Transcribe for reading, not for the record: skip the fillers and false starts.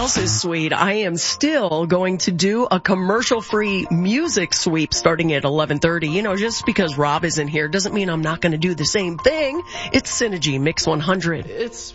else is sweet? I am still going to do a commercial-free music sweep starting at 11:30. You know, just because Rob isn't here doesn't mean I'm not going to do the same thing. It's Synergy Mix 100. It's